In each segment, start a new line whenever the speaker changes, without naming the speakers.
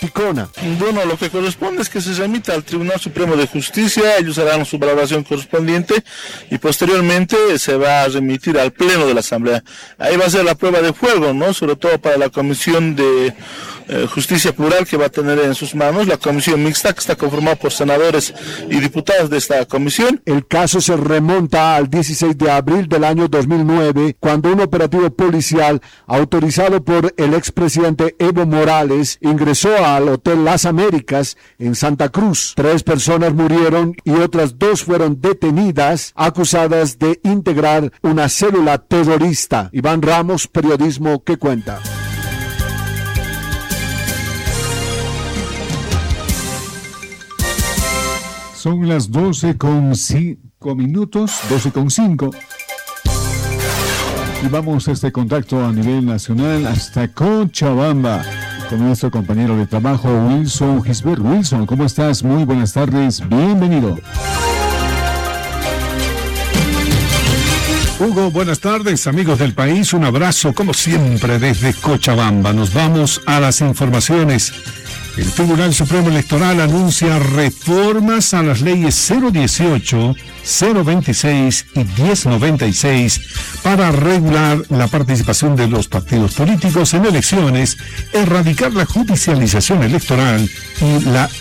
Ticona.
Bueno, lo que corresponde es que se remita al Tribunal Supremo de Justicia, ellos harán su valoración correspondiente y posteriormente se va a remitir al Pleno de la Asamblea. Ahí va a ser la prueba de fuego, ¿no? Sobre todo para la Comisión de Justicia Plural que va a tener en sus manos, la Comisión Mixta que está conformada por senadores y diputados de esta comisión.
El caso se remonta al 16 de abril del año 2009, cuando un operativo policial autorizado por el expresidente Evo Morales ingresó al Hotel Las Américas en Santa Cruz. 3 personas murieron y otras 2 fueron detenidas, acusadas de integrar una célula terrorista. Iván Ramos, Periodismo que Cuenta.
Son las 12:05. Y vamos a este contacto a nivel nacional hasta Cochabamba con nuestro compañero de trabajo Wilson Gisbert. Wilson, ¿cómo estás? Muy buenas tardes, bienvenido.
Hugo, buenas tardes, amigos del país. Un abrazo, como siempre, desde Cochabamba. Nos vamos a las informaciones. El Tribunal Supremo Electoral anuncia reformas a las leyes 018, 026 y 1096 para regular la participación de los partidos políticos en elecciones, erradicar la judicialización electoral y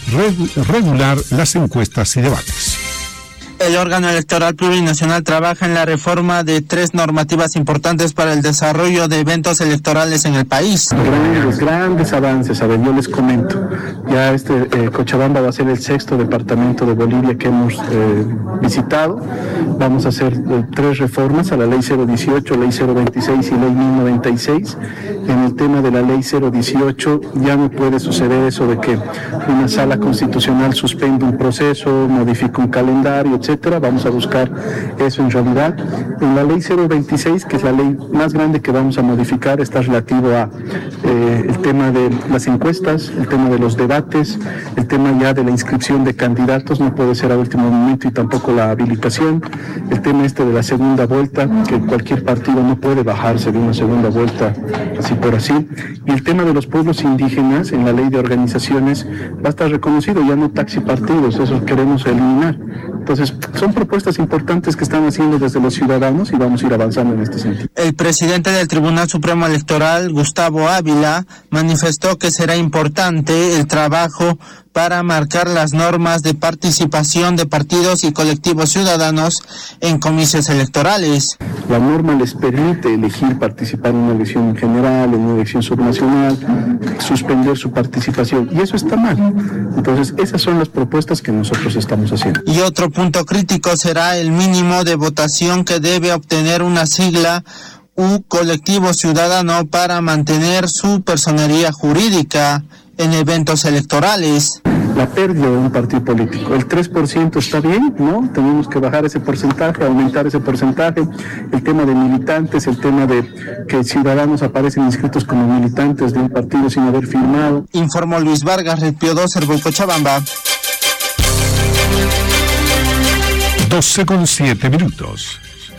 regular las encuestas y debates.
El órgano electoral plurinacional trabaja en la reforma de 3 normativas importantes para el desarrollo de eventos electorales en el país.
Grandes avances. A ver, yo les comento. Ya Cochabamba va a ser el 6º departamento de Bolivia que hemos visitado. Vamos a hacer 3 reformas a la ley 018, ley 026 y ley 1096. En el tema de la ley 018 ya no puede suceder eso de que una sala constitucional suspende un proceso, modifica un calendario, etcétera. Vamos a buscar eso en realidad. En la ley 026, que es la ley más grande que vamos a modificar, está relativo a el tema de las encuestas, el tema de los debates, el tema ya de la inscripción de candidatos, no puede ser a último momento, y tampoco la habilitación, el tema de la segunda vuelta, que cualquier partido no puede bajarse de una segunda vuelta así por así, y el tema de los pueblos indígenas en la ley de organizaciones va a estar reconocido, ya no taxipartidos, eso queremos eliminar. Entonces, son propuestas importantes que están haciendo desde los ciudadanos y vamos a ir avanzando en este sentido.
El presidente del Tribunal Supremo Electoral, Gustavo Ávila, manifestó que será importante el trabajo para marcar las normas de participación de partidos y colectivos ciudadanos en comicios electorales.
La norma les permite elegir participar en una elección general, en una elección subnacional, suspender su participación, y eso está mal. Entonces, esas son las propuestas que nosotros estamos haciendo.
Y otro punto crítico será el mínimo de votación que debe obtener una sigla u colectivo ciudadano para mantener su personería jurídica en eventos electorales.
La pérdida de un partido político, el 3% está bien, ¿no? Tenemos que bajar ese porcentaje, aumentar ese porcentaje. El tema de militantes, el tema de que ciudadanos aparecen inscritos como militantes de un partido sin haber firmado.
Informó Luis Vargas, Red Pío 2, Cochabamba.
12:07.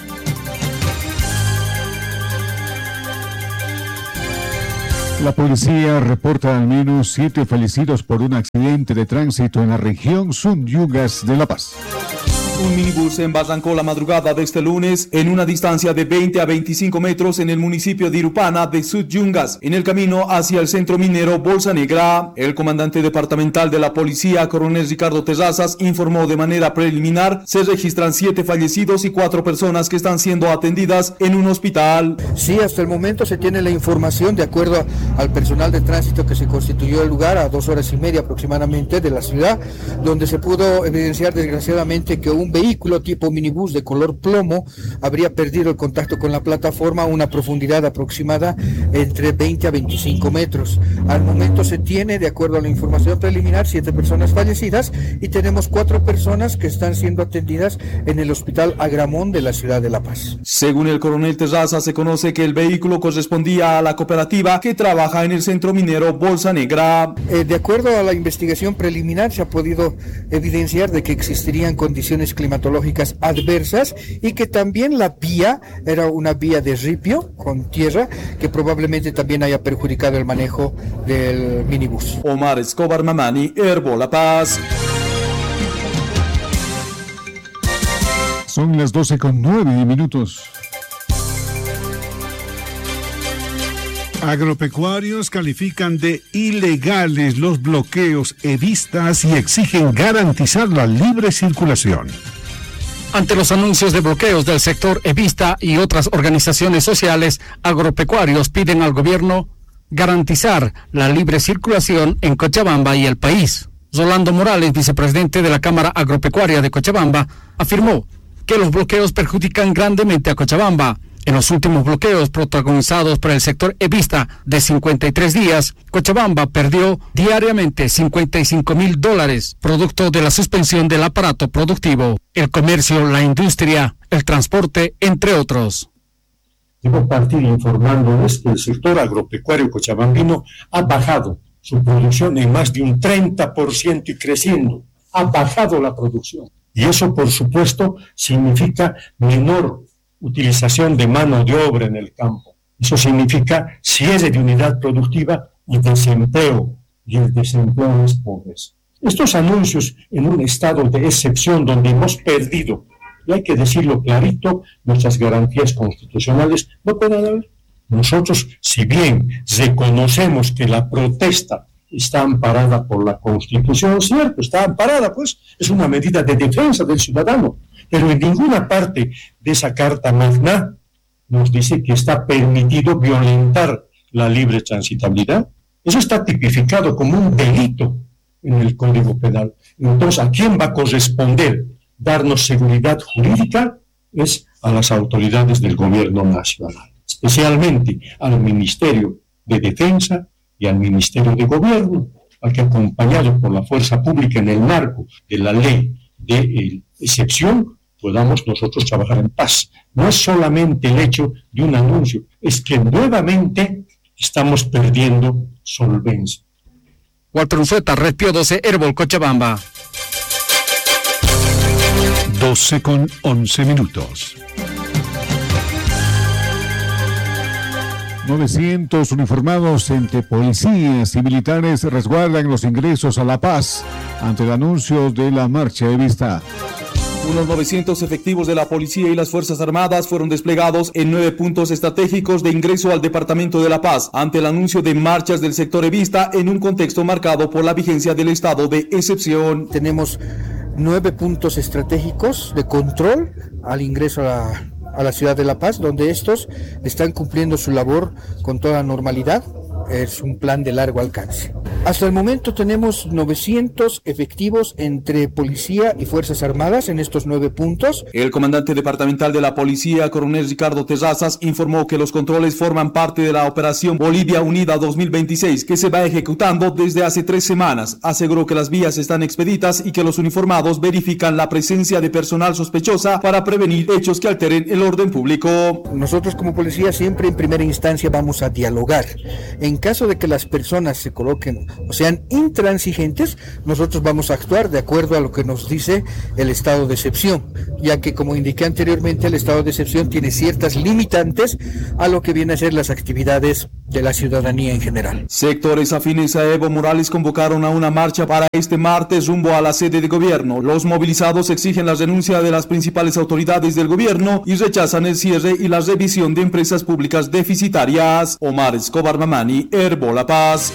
La policía reporta al menos 7 fallecidos por un accidente de tránsito en la región Sud-Yungas de La Paz.
Un minibús se embarrancó la madrugada de este lunes en una distancia de 20 a 25 metros en el municipio de Irupana de Sud-Yungas, en el camino hacia el centro minero Bolsa Negra. El comandante departamental de la policía, coronel Ricardo Terrazas, informó de manera preliminar se registran 7 fallecidos y 4 personas que están siendo atendidas en un hospital.
Sí, hasta el momento se tiene la información de acuerdo al personal de tránsito que se constituyó el lugar a 2 horas y media aproximadamente de la ciudad, donde se pudo evidenciar desgraciadamente que un vehículo tipo minibús de color plomo habría perdido el contacto con la plataforma a una profundidad aproximada entre 20 a 25 metros. Al momento se tiene, de acuerdo a la información preliminar, 7 personas fallecidas y tenemos 4 personas que están siendo atendidas en el hospital Agramón de la ciudad de La Paz.
Según el coronel Terraza, se conoce que el vehículo correspondía a la cooperativa que trabaja en el centro minero Bolsa Negra.
De acuerdo a la investigación preliminar, se ha podido evidenciar de que existirían condiciones climatológicas adversas y que también la vía era una vía de ripio con tierra que probablemente también haya perjudicado el manejo del minibús.
Omar Escobar Mamani, Herbo La Paz.
Son las 12:09.
Agropecuarios califican de ilegales los bloqueos evistas y exigen garantizar la libre circulación.
Ante los anuncios de bloqueos del sector Evista y otras organizaciones sociales, agropecuarios piden al gobierno garantizar la libre circulación en Cochabamba y el país. Rolando Morales, vicepresidente de la Cámara Agropecuaria de Cochabamba, afirmó que los bloqueos perjudican grandemente a Cochabamba. En los últimos bloqueos protagonizados por el sector Evista de 53 días, Cochabamba perdió diariamente $55,000, producto de la suspensión del aparato productivo, el comercio, la industria, el transporte, entre otros.
Debo partir informándoles que el sector agropecuario cochabambino ha bajado su producción en más de un 30% y creciendo. Ha bajado la producción. Y eso, por supuesto, significa menor utilización de mano de obra en el campo. Eso significa cierre de unidad productiva y desempleo, y el desempleo es pobreza. Estos anuncios en un estado de excepción donde hemos perdido, y hay que decirlo clarito, nuestras garantías constitucionales no pueden haber. Nosotros, si bien reconocemos que la protesta está amparada por la Constitución, cierto, está amparada, pues, es una medida de defensa del ciudadano, pero en ninguna parte de esa Carta Magna nos dice que está permitido violentar la libre transitabilidad. Eso está tipificado como un delito en el Código Penal. Entonces, ¿a quién va a corresponder darnos seguridad jurídica? Es a las autoridades del gobierno nacional, especialmente al Ministerio de Defensa y al Ministerio de Gobierno, al que, acompañado por la fuerza pública en el marco de la ley de excepción, podamos nosotros trabajar en paz. No es solamente el hecho de un anuncio, es que nuevamente estamos perdiendo solvencia.
Walter Unzueta, Red Pío 12, Herbol, Cochabamba.
12:11.
900 uniformados entre policías y militares resguardan los ingresos a La Paz ante el anuncio de la marcha Evista.
Unos 900 efectivos de la policía y las Fuerzas Armadas fueron desplegados en 9 puntos estratégicos de ingreso al departamento de La Paz ante el anuncio de marchas del sector Evista en un contexto marcado por la vigencia del estado de excepción.
Tenemos 9 puntos estratégicos de control al ingreso a la ciudad de La Paz, donde estos están cumpliendo su labor con toda normalidad. Es un plan de largo alcance. Hasta el momento tenemos 900 efectivos entre policía y Fuerzas Armadas en estos 9 puntos.
El comandante departamental de la policía, coronel Ricardo Terrazas, informó que los controles forman parte de la operación Bolivia Unida 2026, que se va ejecutando desde hace 3 semanas. Aseguró que las vías están expeditas y que los uniformados verifican la presencia de personal sospechosa para prevenir hechos que alteren el orden público.
Nosotros como policía siempre en primera instancia vamos a dialogar. En caso de que las personas se coloquen o sean intransigentes, nosotros vamos a actuar de acuerdo a lo que nos dice el estado de excepción, ya que, como indiqué anteriormente, el estado de excepción tiene ciertas limitantes a lo que viene a ser las actividades de la ciudadanía en general.
Sectores afines a Evo Morales convocaron a una marcha para este martes rumbo a la sede de gobierno. Los movilizados exigen la renuncia de las principales autoridades del gobierno y rechazan el cierre y la revisión de empresas públicas deficitarias. Omar Escobar Mamani, Herbo La Paz.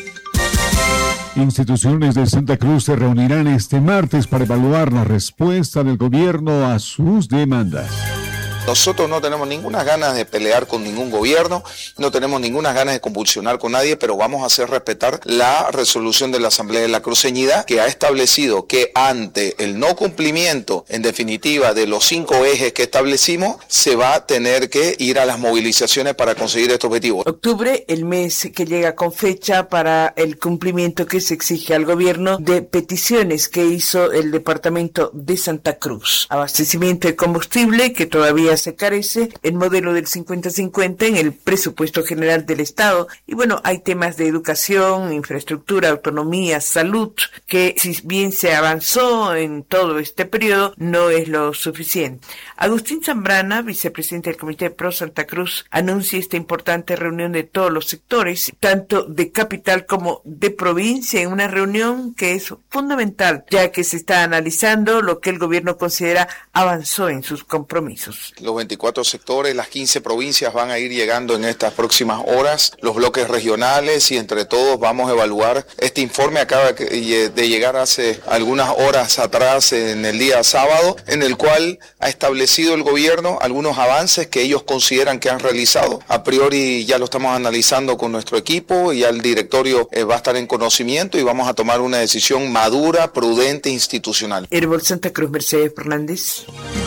Instituciones de Santa Cruz se reunirán este martes para evaluar la respuesta del gobierno a sus demandas.
Nosotros no tenemos ninguna ganas de pelear con ningún gobierno, no tenemos ninguna ganas de convulsionar con nadie, pero vamos a hacer respetar la resolución de la Asamblea de la Cruceñidad, que ha establecido que ante el no cumplimiento, en definitiva, de los 5 ejes que establecimos, se va a tener que ir a las movilizaciones para conseguir este objetivo.
Octubre, el mes que llega con fecha para el cumplimiento que se exige al gobierno de peticiones que hizo el departamento de Santa Cruz. Abastecimiento de combustible que todavía todavía se carece el modelo del 50-50 en el presupuesto general del Estado. Y bueno, hay temas de educación, infraestructura, autonomía, salud, que si bien se avanzó en todo este periodo, no es lo suficiente. Agustín Zambrana, vicepresidente del Comité Pro Santa Cruz, anuncia esta importante reunión de todos los sectores, tanto de capital como de provincia, en una reunión que es fundamental, ya que se está analizando lo que el gobierno considera avanzó en sus compromisos.
Los 24 sectores, las 15 provincias van a ir llegando en estas próximas horas, los bloques regionales, y entre todos vamos a evaluar. Este informe acaba de llegar hace algunas horas atrás, en el día sábado, en el cual ha establecido el gobierno algunos avances que ellos consideran que han realizado. A priori ya lo estamos analizando con nuestro equipo, y ya el directorio va a estar en conocimiento y vamos a tomar una decisión madura, prudente e institucional.
Herbol Santa Cruz, Mercedes Fernández.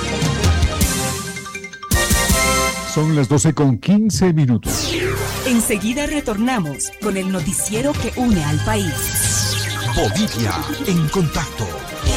Son las 12:15.
Enseguida retornamos con el noticiero que une al país.
Bolivia en contacto.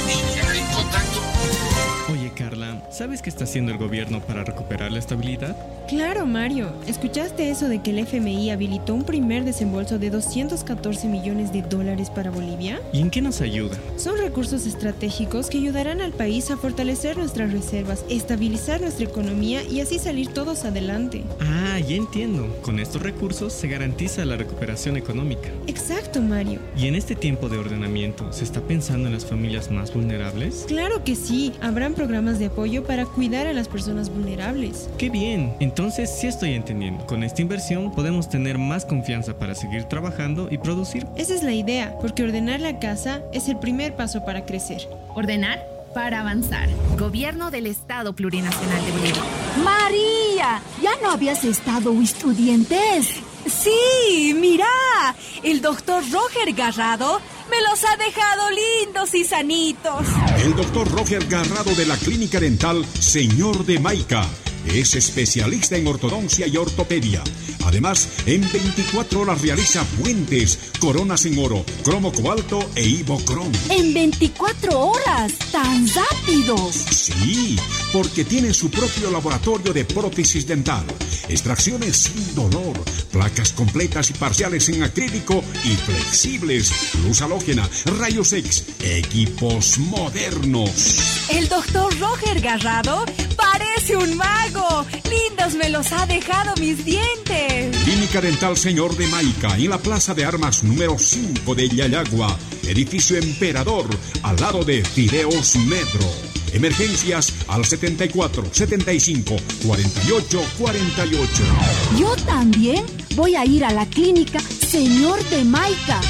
Oye, Carla, ¿sabes qué está haciendo el gobierno para recuperar la estabilidad?
Claro, Mario. ¿Escuchaste eso de que el FMI habilitó un primer desembolso de $214 millones para Bolivia?
¿Y en qué nos ayuda?
Son recursos estratégicos que ayudarán al país a fortalecer nuestras reservas, estabilizar nuestra economía y así salir todos adelante.
Ah, ya entiendo. Con estos recursos se garantiza la recuperación económica.
Exacto, Mario.
¿Y en este tiempo de ordenamiento se está pensando en las familias más vulnerables?
Claro que sí. Habrán programas de apoyo para cuidar a las personas vulnerables.
¡Qué bien! Entonces sí estoy entendiendo. Con esta inversión podemos tener más confianza para seguir trabajando y producir.
Esa es la idea, porque ordenar la casa es el primer paso para crecer.
Ordenar para avanzar. Gobierno del Estado Plurinacional de Bolivia.
María, ¿ya no habías estado estudiantes?
Sí, mira, el doctor Roger Garrado me los ha dejado lindos y sanitos.
El doctor Roger Garrado de la Clínica Dental Señor de Maica es especialista en ortodoncia y ortopedia. Además, en 24 horas realiza puentes, coronas en oro, cromo cobalto e ibocrom.
¿En 24 horas? ¿Tan rápido?
Sí, porque tiene su propio laboratorio de prótesis dental, extracciones sin dolor, placas completas y parciales en acrílico y flexibles, luz halógena, rayos X, equipos modernos.
El doctor Roger Garrado parece un mago. Lindos me los ha dejado mis dientes.
Clínica Dental Señor de Maica, en la Plaza de Armas número 5 de Yayagua, edificio Emperador, al lado de Fideos Metro. Emergencias al 74 75 48 48.
Yo también voy a ir a la clínica Señor de Maica.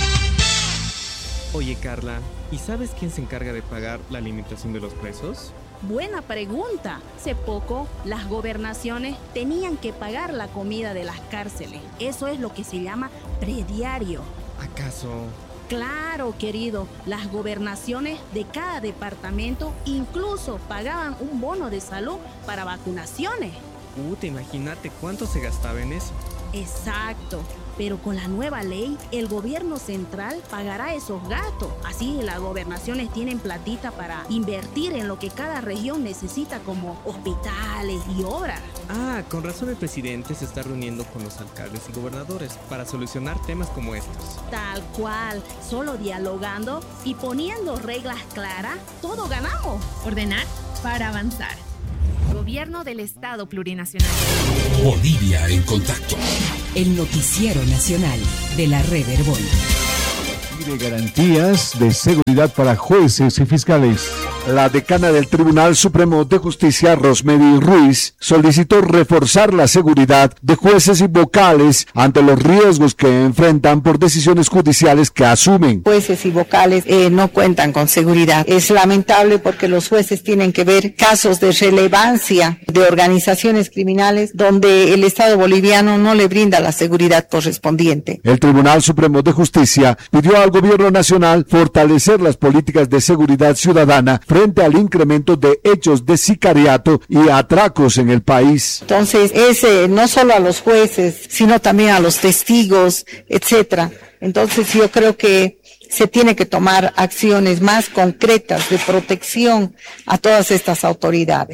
Oye, Carla, ¿y sabes quién se encarga de pagar la alimentación de los presos?
Buena pregunta. Hace poco, las gobernaciones tenían que pagar la comida de las cárceles. Eso es lo que se llama prediario.
¿Acaso?
Claro, querido. Las gobernaciones de cada departamento incluso pagaban un bono de salud para vacunaciones.
Imagínate cuánto se gastaba en eso.
Exacto. Pero con la nueva ley, el gobierno central pagará esos gastos. Así las gobernaciones tienen platita para invertir en lo que cada región necesita, como hospitales y obras.
Ah, con razón el presidente se está reuniendo con los alcaldes y gobernadores para solucionar temas como estos.
Tal cual. Solo dialogando y poniendo reglas claras, todos ganamos.
Ordenar para avanzar. Gobierno del Estado Plurinacional.
Bolivia en contacto.
El noticiero nacional de la Red Herbol.
Y de garantías de seguridad para jueces y fiscales.
La decana del Tribunal Supremo de Justicia, Rosmery Ruiz, solicitó reforzar la seguridad de jueces y vocales ante los riesgos que enfrentan por decisiones judiciales que asumen.
Jueces y vocales no cuentan con seguridad. Es lamentable porque los jueces tienen que ver casos de relevancia de organizaciones criminales donde el Estado boliviano no le brinda la seguridad correspondiente.
El Tribunal Supremo de Justicia pidió al Gobierno Nacional fortalecer las políticas de seguridad ciudadana frente al incremento de hechos de sicariato y atracos en el país.
Entonces, no solo a los jueces, sino también a los testigos, etcétera. Entonces, yo creo que se tiene que tomar acciones más concretas de protección a todas estas autoridades.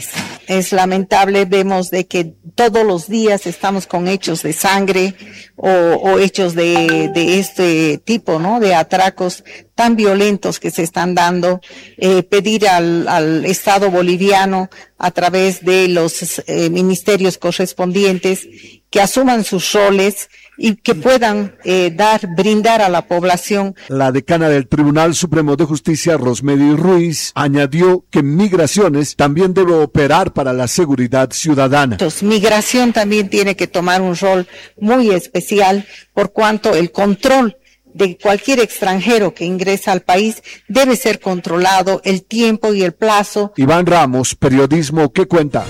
Es lamentable, vemos de que todos los días estamos con hechos de sangre o hechos de este tipo, ¿no? De atracos tan violentos que se están dando. Pedir al Estado boliviano a través de los ministerios correspondientes que asuman sus roles y que puedan brindar a la población.
La decana del Tribunal Supremo de Justicia, Rosmery Ruiz, añadió que Migraciones también debe operar para la seguridad ciudadana.
Entonces, Migración también tiene que tomar un rol muy especial por cuanto el control de cualquier extranjero que ingresa al país debe ser controlado, el tiempo y el plazo.
Iván Ramos, Periodismo que Cuenta.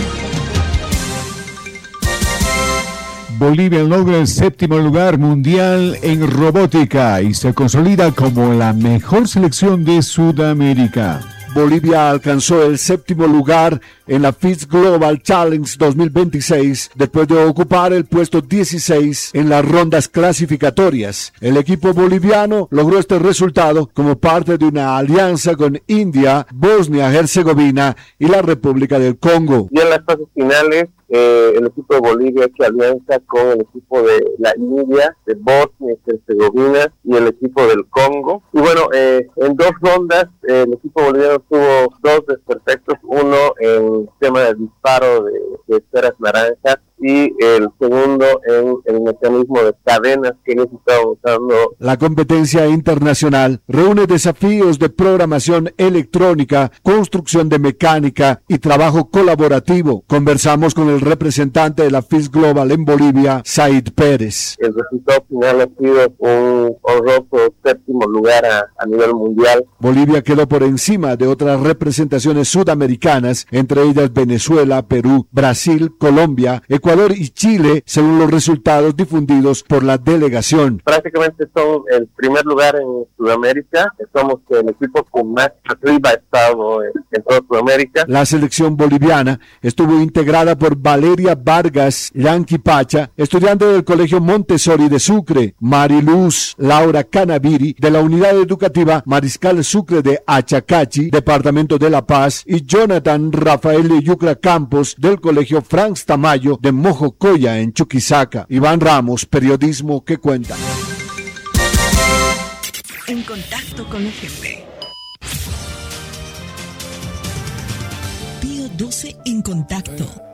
Bolivia logra el 7º lugar mundial en robótica y se consolida como la mejor selección de Sudamérica.
Bolivia alcanzó el 7º lugar en la FIS Global Challenge 2026 después de ocupar el puesto 16 en las rondas clasificatorias. El equipo boliviano logró este resultado como parte de una alianza con India, Bosnia-Herzegovina y la República del Congo.
Y en las fases finales, el equipo de Bolivia ha hecho alianza con el equipo de la India, de Bosnia y Herzegovina y el equipo del Congo. Y bueno, en 2 rondas el equipo boliviano tuvo 2 desperfectos, uno en tema de disparo de esferas naranjas y el segundo en el mecanismo de cadenas que ellos estaban usando.
La competencia internacional reúne desafíos de programación electrónica, construcción de mecánica y trabajo colaborativo. Conversamos con el representante de la FIS Global en Bolivia, Said Pérez.
El resultado final ha sido un honroso 7º lugar a nivel mundial.
Bolivia quedó por encima de otras representaciones sudamericanas, entre ellas Venezuela, Perú, Brasil, Colombia, Ecuador y Chile, según los resultados difundidos por la delegación.
Prácticamente son el primer lugar en Sudamérica. Somos el equipo con más arriba estado en toda Sudamérica.
La selección boliviana estuvo integrada por Valeria Vargas Yanquipacha, estudiante del Colegio Montessori de Sucre, Mariluz Laura Canaviri, de la Unidad Educativa Mariscal Sucre de Achacachi, Departamento de La Paz, y Jonathan Rafael Yucra Campos, del Colegio Franz Tamayo de Mojocoya, en Chuquisaca. Iván Ramos, Periodismo que Cuenta.
En contacto con la gente. Pío 12 en contacto.